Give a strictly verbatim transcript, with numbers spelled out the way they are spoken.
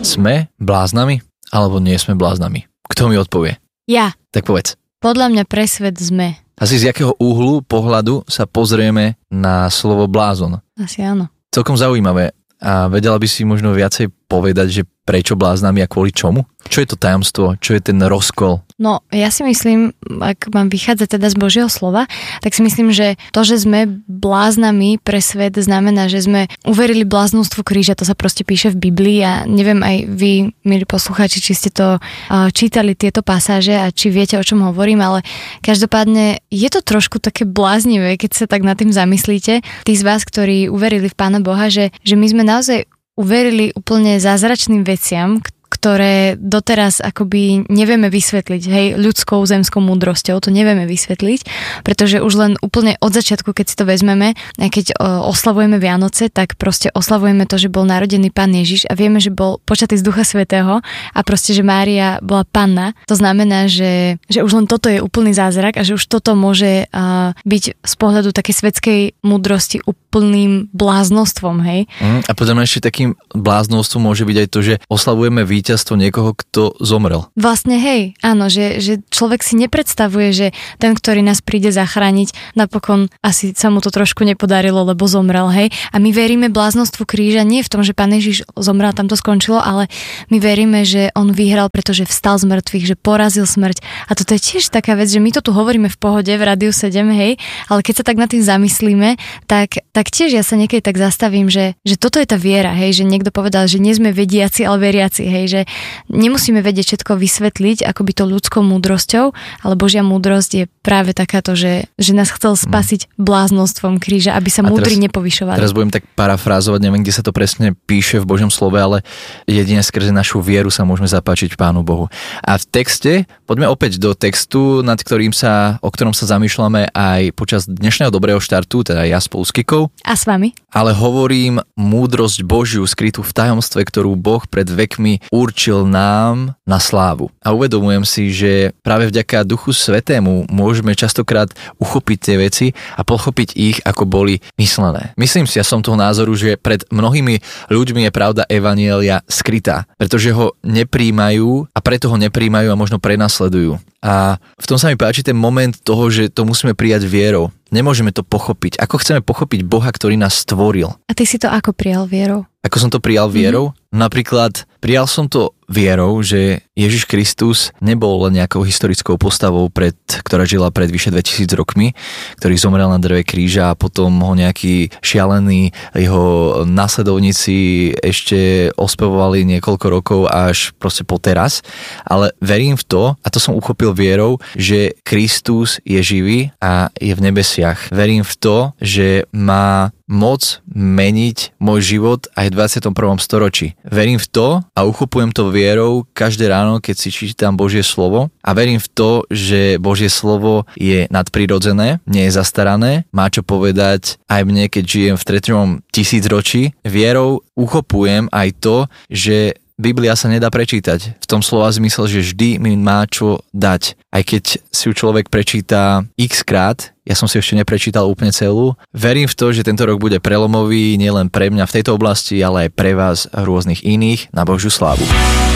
sme bláznami, alebo nie sme bláznami? Kto mi odpovie? Ja. Tak povedz. Podľa mňa pre svet sme. Asi z jakého úhlu pohľadu sa pozrieme na slovo blázon? Asi áno. Celkom zaujímavé. A vedela by si možno viacej povedať, že prečo bláznami a kvôli čomu? Čo je to tajomstvo? Čo je ten rozkol? No, ja si myslím, ak mám vychádzať teda z Božieho slova, tak si myslím, že to, že sme bláznami pre svet, znamená, že sme uverili bláznostvu kríža, to sa proste píše v Biblii a neviem aj vy, milí poslucháči, či ste to uh, čítali tieto pasáže a či viete, o čom hovorím, ale každopádne je to trošku také bláznivé, keď sa tak nad tým zamyslíte. Tí z vás, ktorí uverili v Pána Boha, že, že my sme naozaj uverili úplne zázračným veciam, ktoré doteraz akoby nevieme vysvetliť, hej, ľudskou zemskou múdrosťou, to nevieme vysvetliť, pretože už len úplne od začiatku, keď si to vezmeme, keď oslavujeme Vianoce, tak proste oslavujeme to, že bol narodený Pán Ježiš a vieme, že bol počatý z Ducha Svätého a proste, že Mária bola panna. To znamená, že, že už len toto je úplný zázrak a že už toto môže uh, byť z pohľadu takej svetskej múdrosti úplným bláznostvom, hej. Mm, a potom ešte takým bláznostvom môže byť aj to, že oslavujeme víťazstvo niekoho, kto zomrel. Vlastne hej, áno, že, že človek si nepredstavuje, že ten, ktorý nás príde zachrániť, napokon asi sa mu to trošku nepodarilo, lebo zomrel, hej. A my veríme bláznostvu kríža nie v tom, že Pán Ježiš zomrel, tam to skončilo, ale my veríme, že on vyhral, pretože vstal z mŕtvych, že porazil smrť. A toto je tiež taká vec, že my to tu hovoríme v pohode v Rádiu sedem, hej, ale keď sa tak nad tým zamyslíme, tak, tak tiež ja sa niekedy tak zastavím, že, že toto je tá viera, hej, že niekto povedal, že nie sme vediaci, ale veriaci, hej, že nemusíme vedieť všetko vysvetliť akoby to ľudskou múdrosťou, ale Božia múdrosť je práve takáto, že, že nás chcel spasiť bláznostvom kríža, aby sa múdri nepovyšovali. Teraz budem tak parafrázovať, neviem, kde sa to presne píše v Božom slove, ale jedine skrze našu vieru sa môžeme zapáčiť Pánu Bohu. A v texte, poďme opäť do textu, nad ktorým sa, o ktorom sa zamýšľame aj počas dnešného dobrého štartu, teda ja spolu s Kikou. A s vami. Ale hovorím múdrosť Božiu skrytú v tajomstve, ktorú Boh pred vekmi určil nám na slávu. A uvedomujem si, že práve vďaka Duchu Svätému môžeme častokrát uchopiť tie veci a pochopiť ich, ako boli myslené. Myslím si, ja som toho názoru, že pred mnohými ľuďmi je pravda evanjelia skrytá, pretože ho nepríjmajú a preto ho nepríjmajú a možno prenasledujú. A v tom sa mi páči ten moment toho, že to musíme prijať vierou. Nemôžeme to pochopiť. Ako chceme pochopiť Boha, ktorý nás stvoril? A ty si to ako prijal vierou? Ako som to prijal vierou? Mm-hmm. Napríklad prijal som to vierou, že Ježiš Kristus nebol len nejakou historickou postavou, pred, ktorá žila pred vyše dvetisíc rokmi, ktorý zomrel na dreve kríža a potom ho nejakí šialení jeho nasledovníci ešte ospevovali niekoľko rokov až proste po teraz. Ale verím v to, a to som uchopil vierou, že Kristus je živý a je v nebesiach. Verím v to, že má moc meniť môj život aj v dvadsiatom prvom storočí. Verím v to a uchopujem to vierou každé ráno, keď si čítam Božie slovo a verím v to, že Božie slovo je nadprirodzené, nie je zastarané, má čo povedať aj mne, keď žijem v treťom tisícročí. Vierou uchopujem aj to, že Biblia sa nedá prečítať. V tom slova zmysel, že vždy mi má čo dať. Aj keď si ju človek prečíta x krát, ja som si ešte neprečítal úplne celú. Verím v to, že tento rok bude prelomový nielen pre mňa v tejto oblasti, ale aj pre vás rôznych iných na Božiu slávu.